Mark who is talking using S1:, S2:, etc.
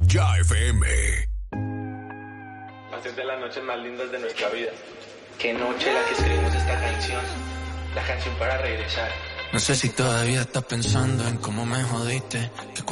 S1: Ya FM.
S2: Hacer de las noches más lindas de nuestra vida.
S3: Qué noche la que escribimos esta canción. La canción para regresar.
S4: No sé si todavía estás pensando en cómo me jodiste.